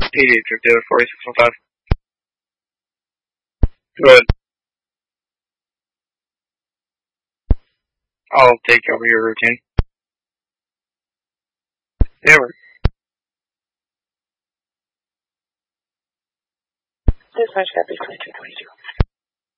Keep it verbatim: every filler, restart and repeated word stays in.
eighty-eight fifty, forty-six one five. Go ahead. I'll take over your routine. Yeah, we're Dispatch copy twenty-two twenty-two.